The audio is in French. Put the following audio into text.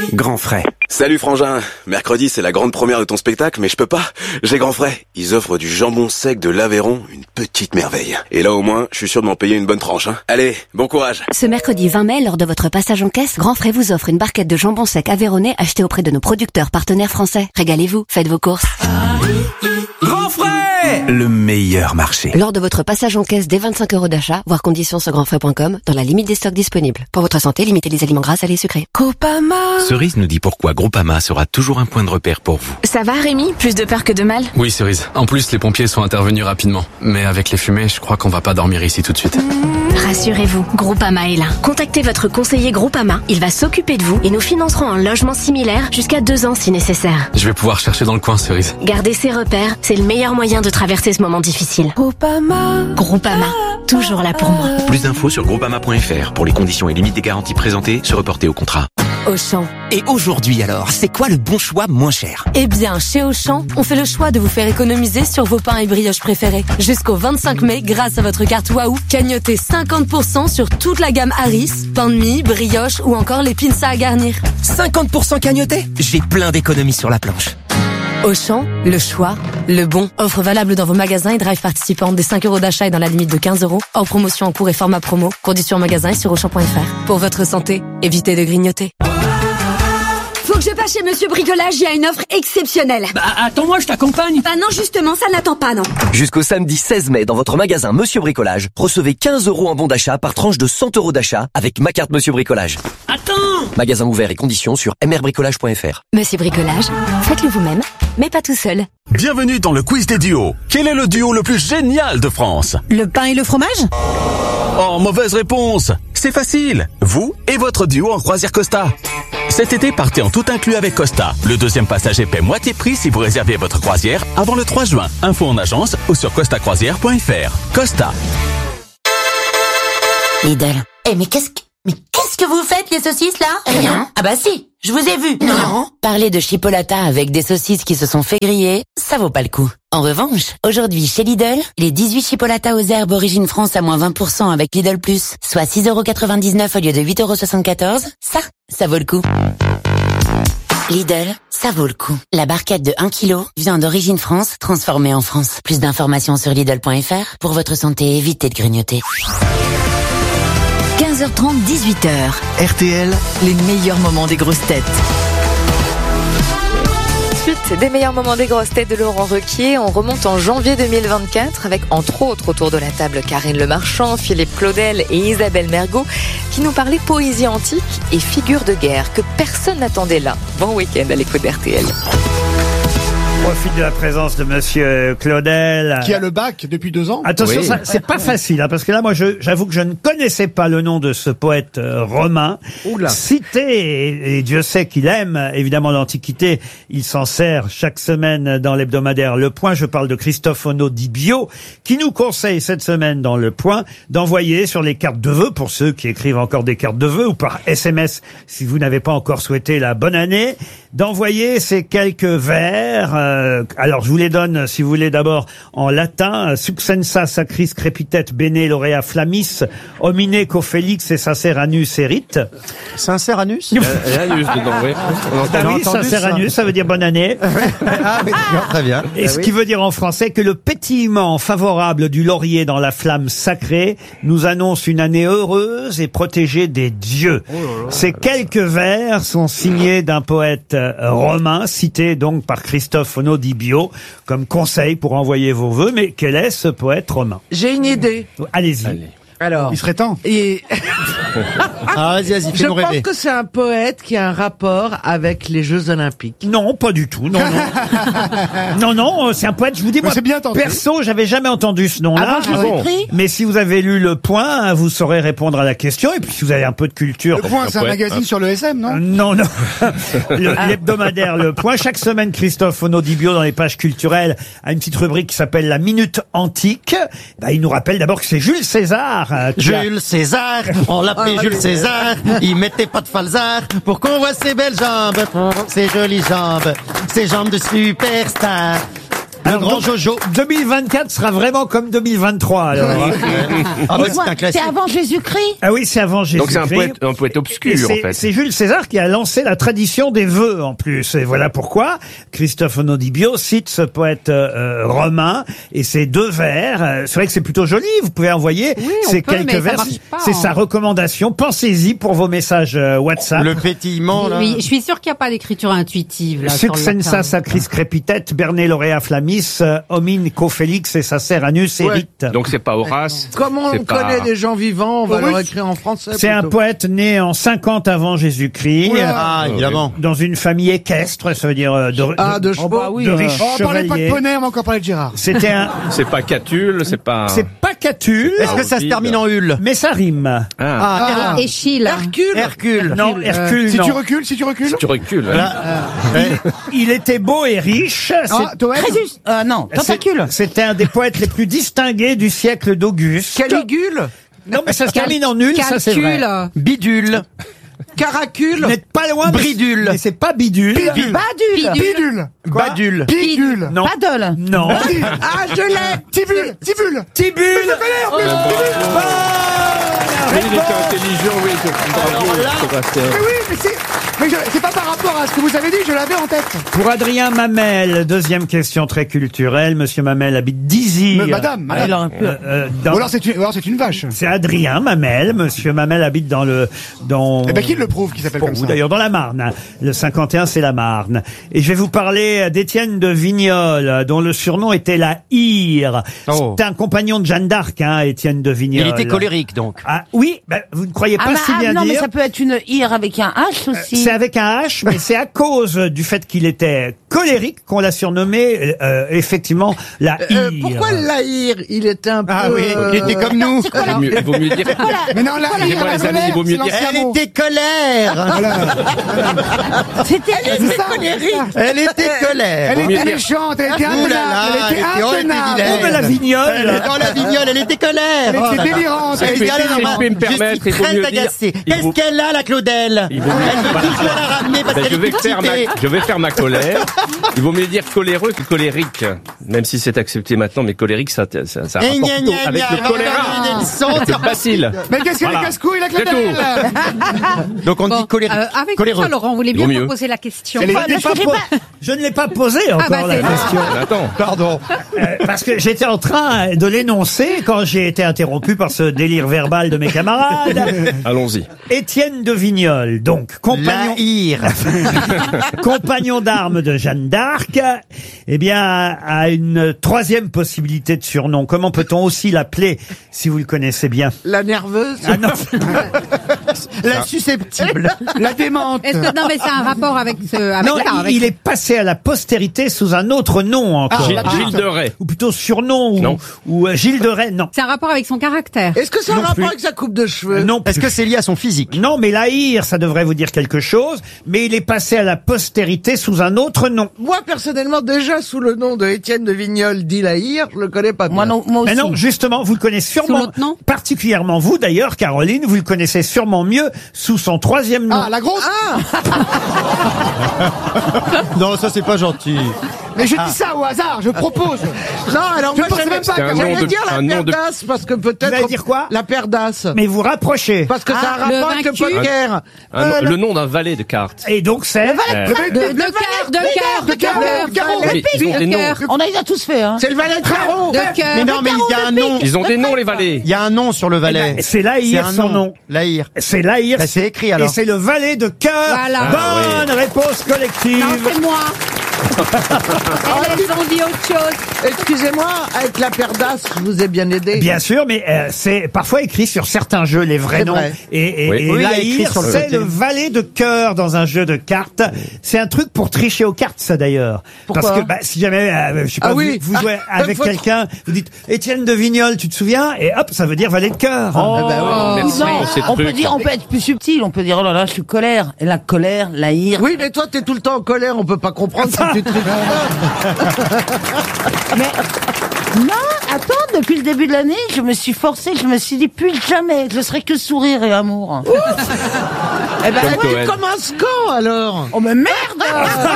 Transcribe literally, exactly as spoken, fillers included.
Grand frais. Salut Frangin, mercredi c'est la grande première de ton spectacle, mais je peux pas, j'ai grand frais. Ils offrent du jambon sec de l'Aveyron, une petite merveille. Et là au moins, je suis sûr de m'en payer une bonne tranche. Hein. Allez, bon courage. Ce mercredi vingt mai, lors de votre passage en caisse, Grand Frais vous offre une barquette de jambon sec aveyronnais achetée auprès de nos producteurs partenaires français. Régalez-vous, faites vos courses. Grand frais, le meilleur marché. Lors de votre passage en caisse dès vingt-cinq euros d'achat, voir conditions sur grand frais point com, dans la limite des stocks disponibles. Pour votre santé, limitez les aliments gras, salés, sucrés. Groupama. Cerise nous dit pourquoi Groupama sera toujours un point de repère pour vous. Ça va Rémi? Plus de peur que de mal? Oui Cerise, en plus les pompiers sont intervenus rapidement. Mais avec les fumées, je crois qu'on va pas dormir ici tout de suite. Rassurez-vous, Groupama est là. Contactez votre conseiller Groupama, il va s'occuper de vous et nous financerons un logement similaire jusqu'à deux ans si nécessaire. Je vais pouvoir chercher dans le coin Cerise. Gardez ses repères, c'est le meilleur moyen de traverser ce moment difficile. Groupama. Groupama, toujours là pour moi. Plus d'infos sur groupama point f r. Pour les conditions et limites des garanties présentées, se reporter au contrat. Auchan. Et aujourd'hui alors, c'est quoi le bon choix moins cher? Eh bien, chez Auchan, on fait le choix de vous faire économiser sur vos pains et brioches préférés. Jusqu'au vingt-cinq mai, grâce à votre carte Waouh, cagnotez cinquante pour cent sur toute la gamme Harris, pain de mie, brioche ou encore les pinces à garnir. cinquante pour cent cagnoté? J'ai plein d'économies sur la planche. Auchan, le choix, le bon. Offre valable dans vos magasins et drive participants des cinq euros d'achat et dans la limite de quinze euros. Hors promotion en cours et format promo. Conditions en magasin et sur auchan point f r. Pour votre santé, évitez de grignoter. Faut que je passe chez Monsieur Bricolage, il y a une offre exceptionnelle. Bah attends-moi, je t'accompagne. Bah non, justement, ça n'attend pas, non. Jusqu'au samedi seize mai, dans votre magasin Monsieur Bricolage, recevez quinze euros en bon d'achat par tranche de cent euros d'achat avec ma carte Monsieur Bricolage. Attends. Magasin ouvert et conditions sur m r bricolage point f r. Monsieur Bricolage, faites-le vous-même, mais pas tout seul. Bienvenue dans le quiz des duos. Quel est le duo le plus génial de France? Le pain et le fromage? Oh, mauvaise réponse. C'est facile. Vous et votre duo en croisière Costa. Cet été, partez en tout inclus avec Costa. Le deuxième passager paie moitié prix si vous réservez votre croisière avant le trois juin. Info en agence ou sur costa croisière point f r. Costa. Lidl. Eh mais qu'est-ce que... Mais qu'est-ce que vous faites, les saucisses, là? Rien. Ah bah si, je vous ai vu. Non. Parler de chipolata avec des saucisses qui se sont fait griller, ça vaut pas le coup. En revanche, aujourd'hui, chez Lidl, les dix-huit chipolatas aux herbes origine France à moins vingt pour cent avec Lidl Plus, soit six euros quatre-vingt-dix-neuf au lieu de huit euros soixante-quatorze, ça, ça vaut le coup. Lidl, ça vaut le coup. La barquette de un kilo, viande d'origine France, transformée en France. Plus d'informations sur Lidl point f r. Pour votre santé, évitez de grignoter. quinze heures trente, dix-huit heures. R T L, les meilleurs moments des grosses têtes. Suite des meilleurs moments des grosses têtes de Laurent Ruquier, on remonte en janvier deux mille vingt-quatre avec entre autres autour de la table Karine Le Marchand, Philippe Claudel et Isabelle Mergo qui nous parlaient poésie antique et figures de guerre que personne n'attendait là. Bon week-end à l'écoute d'R T L. On profite de la présence de Monsieur Claudel. Qui a le bac depuis deux ans. Attention, Oui. ça, c'est pas facile, hein, parce que là, moi, je, j'avoue que je ne connaissais pas le nom de ce poète euh, romain. Oula. Cité, et, et Dieu sait qu'il aime, évidemment, l'Antiquité. Il s'en sert chaque semaine dans l'hebdomadaire Le Point. Je parle de Christophe Onno di Bio, qui nous conseille cette semaine dans Le Point d'envoyer sur les cartes de vœux, pour ceux qui écrivent encore des cartes de vœux, ou par S M S, si vous n'avez pas encore souhaité la bonne année, d'envoyer ces quelques vers. Euh, alors, je vous les donne, si vous voulez, d'abord en latin. Succensa sacris crepitet bene laurea flammis, homine co felix et sacer anus erit. Sincère anus? Euh, anus dedans, oui. Ah oui, sincère anus, ça veut dire bonne année. Ah oui, très bien. Et ce qui veut dire en français que le pétillement favorable du laurier dans la flamme sacrée nous annonce une année heureuse et protégée des dieux. Oh Ces quelques vers sont signés d'un poète romain, cité donc par Christophe Onno di Bio, comme conseil pour envoyer vos vœux. Mais quel est ce poète romain? J'ai une idée. Allez-y. Allez. Alors, il serait temps. Et ah, vas-y, vas-y, je fais-nous pense rêver. que c'est un poète qui a un rapport avec les Jeux Olympiques. Non, pas du tout. Non, non, non, non, c'est un poète. Je vous dis, moi, c'est bien tenté. perso, j'avais jamais entendu ce nom-là. Ah bon, je l'ai écrit. Mais si vous avez lu Le Point, vous saurez répondre à la question. Et puis, si vous avez un peu de culture. Le Point, c'est un magazine sur le S M, non? Euh, non, non. Le- L'hebdomadaire Le Point. Chaque semaine, Christophe Onno di Bio, dans les pages culturelles, a une petite rubrique qui s'appelle la Minute Antique. Bah, il nous rappelle d'abord que c'est Jules César. euh, qui a- Jules César, on l'appelait Jules César, il mettait pas de falzar pour qu'on voit ses belles jambes, ses jolies jambes, ses jambes de superstar. Alors, grand Jojo. deux mille vingt-quatre sera vraiment comme deux mille vingt-trois, alors. Ah, bah, c'est un classique. C'est avant Jésus-Christ. Ah oui, c'est avant Jésus-Christ. Donc c'est un poète, un poète obscur, Et en c'est- fait. C'est Jules César qui a lancé la tradition des vœux, en plus. Et voilà pourquoi Christophe Onodibio cite ce poète euh, romain et ses deux vers. Euh, C'est vrai que c'est plutôt joli. Vous pouvez envoyer Oui, on ces peut, quelques mais ça vers. marche pas, C'est hein. sa recommandation. Pensez-y pour vos messages euh, WhatsApp. Le pétillement, là. Oui, je suis sûre qu'il n'y a pas d'écriture intuitive là. sur le Succensa latin. sacris crepitet, Berne laurea flammis, euh, homine cofélix et sacer anus Ouais. erit. Donc c'est pas Horace. Comment on c'est pas- connaît des gens vivants, on va Oui. leur écrire en français. C'est un plutôt. poète né en cinquante avant Jésus-Christ. Oula. Ah, évidemment. Dans une famille équestre, ça veut dire euh, de, Ah, de de- chevaux. bah oui, de riches Oh, on parlait pas de chevaliers. poney, on va encore parler de Gérard. C'était un, C'est pas Catulle, c'est pas. c'est pas Catulle, Est-ce que ça se termine en hul? mais ça rime. Ah. Ah, Et Échille. Hercule. Hercule. Non, Hercule, Si non. tu recules, si tu recules. Tu recules. Il était beau et riche. Ah, C'est- Toed. Crésus. Euh, non, tentacule. C'était un des poètes les plus distingués du siècle d'Auguste. Caligule. Non, mais ça se termine en nul, ça c'est vrai. Calcul. Bidule. Caracule. Vous n'êtes pas loin. mais- Bridule. Mais c'est pas bidule. Badule. Bidule. Badule. Bidule. Non. Paddle. Non. Ah, je l'ai. Tibule. Tibule. Tibule. Il était intelligent, oui. Bravo, Sébastien. Mais oui, mais c'est. Mais je- c'est pas par rapport à ce que vous avez dit, je l'avais en tête. Pour Adrien Mamel, deuxième question très culturelle. Monsieur Mamel habite Dizy. Mais madame, madame. Il aurait pu- Euh, euh, dans- Ou alors c'est une, ou alors c'est une vache. C'est Adrien Mamel. Monsieur Mamel habite dans le, dans. Eh ben, qui le prouve, qui s'appelle Pour comme vous ça? d'ailleurs, dans la Marne. Le cinquante et un, c'est la Marne. Et je vais vous parler d'Étienne de Vignoles, dont le surnom était la Hire. Oh. C'est un compagnon de Jeanne d'Arc, hein, Étienne de Vignoles. Il était colérique, donc. Ah oui, ben, vous ne croyez pas Ah, bah, si ah, bien non, mais dire. ça peut être une ire avec un H aussi. C'est avec un H, mais c'est à cause du fait qu'il était colérique qu'on l'a surnommé euh, effectivement la Euh, Hire. pourquoi l'haïr? Il était un peu. Ah oui, euh, il était comme nous. C'est quoi Il vaut mieux- il vaut mieux dire. Mais non, là, Excusez-moi, la les amis, il vaut mieux colère, dire- c'est Elle l'ancien mot. était colère. C'était C'est ça, Elle était colère. Elle Vaut mieux était dire- méchante, elle était Ouh là là, intenable, elle était elle était horrible, intenable. vilaine. Oh, mais la Vignole. Elle est dans la vignole, elle était colère. Elle Oh était là là. délirante, Elle elle était était allée dans délirante. ma- Si je peux me permettre, je il suis vaut très mieux dire- agacée. il Qu'est-ce vaut- qu'elle a, la Claudel? Il vaut mieux- Elle veut toujours la ramener parce Ben, qu'elle je est vais toute faire ma, citée. je vais faire ma colère. Il vaut mieux dire coléreux que colérique. Même si c'est accepté maintenant, mais colérique, ça, ça, ça Eh, rapporte gna, plutôt gna, avec gna, le gna, choléra. gna, gna, gna, C'est facile. Mais qu'est-ce qu'elle Voilà. est casse-couille, la C'est Claudel? Donc on dit colérique. Euh, avec coléreux. ça, Laurent, vous voulez Il vaut bien mieux. poser la question. Elle est- Enfin, je, n'ai parce pas que po- j'ai pas- je ne l'ai pas posé encore bah, la c'est- question. Mais attends. Pardon. Euh, parce que j'étais en train de l'énoncer quand j'ai été interrompu par ce délire verbal de mes camarades. Allons-y. Étienne de Vignoles, donc compagnon, La hire. compagnon d'armes de Jeanne d'Arc, eh bien, a une troisième possibilité de surnom. Comment peut-on aussi l'appeler, si vous le connaissez bien? La nerveuse. Ah non. La susceptible. La démente. Est-ce que non mais c'est un rapport avec ce avec Non, ça, il, avec- il est passé à la postérité sous un autre nom encore. Gilles, Gilles de Rais. Ou plutôt surnom, ou, Non. ou euh, Gilles de Rais, non. c'est un rapport avec son caractère. Est-ce que c'est un Non rapport plus. avec sa coupe de cheveux? Euh, non Est-ce plus. que c'est lié à son physique? Non, mais la hire, ça devrait vous dire quelque chose, mais il est passé à la postérité sous un autre nom. Moi, personnellement, déjà sous le nom de Étienne de Vignoles dit l'haïr, je le connais pas bien. Moi non, moi aussi. Mais non, justement, vous le connaissez sûrement, l'autre nom particulièrement vous d'ailleurs, Caroline, vous le connaissez sûrement mieux sous son troisième nom. Ah, la grosse. Ah, Non, ça c'est pas gentil. Mais je dis ça au hasard, je propose. non, alors Je moi, pensais j'allais même pas C'est un nom j'allais de- dire la un nom paire de- d'as, parce que peut-être... Vous allez dire quoi? La paire d'as. Mais vous rapprochez. Parce que ça a Ah, un le rapport avec le vaincu. poker. Un Euh, nom- le nom d'un valet de cartes. Et donc c'est... Euh, De, de cœur, de cœur, de cœur, de carreau. Mais ils ont des noms. On a, ils ont tous fait, hein. C'est le valet de carreau. De cœur. Mais non, mais il y a un nom. Ils ont des noms, les valets. Il y a un nom sur le valet. Eh ben, c'est l'Aïr, un son nom. L'Aïr. C'est l'Aïr. Bah, c'est écrit, Et alors. c'est le valet de cœur. Voilà. Bonne réponse collective. Non, c'est moi. Elles, elles ont dit autre chose. Excusez-moi, avec la paire d'as, je vous ai bien aidé. Bien sûr, mais euh, c'est parfois écrit sur certains jeux les vrais C'est noms. vrai. Et, et, Oui. et Oui, il y a écrit l'Aïr, sur le c'est côté. le valet de cœur dans un jeu de cartes. C'est un truc pour tricher aux cartes, ça d'ailleurs. Pourquoi Parce que bah, si jamais, euh, je sais pas, Ah vous, oui. vous jouez Ah, avec faut- quelqu'un, vous dites Étienne de Vignoles, tu te souviens? Et hop, ça veut dire valet de cœur. Ah bah oui. Merci Non, pour ces on peut trucs. dire, on peut être plus subtil. On peut dire, oh là là, je suis colère. Et la colère, la ire. Oui, mais toi, t'es tout le temps en colère, on peut pas comprendre si tu te Mais non, attends, depuis le début de l'année, je me suis forcée, je me suis dit plus jamais, je serai que sourire et amour. Eh ben, Comme tu Cohen. commences quand, alors? Oh mais merde